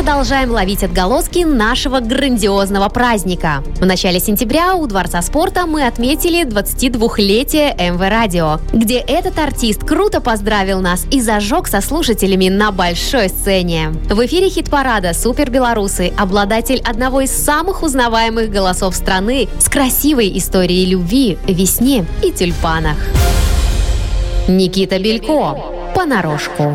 продолжаем ловить отголоски нашего грандиозного праздника. В начале сентября у Дворца спорта мы отметили 22-летие МВ Радио, где этот артист круто поздравил нас и зажег со слушателями на большой сцене. В эфире хит-парада «Супер Белорусы» обладатель одного из самых узнаваемых голосов страны с красивой историей любви, весне и тюльпанах. Никита Белько. Понарошку.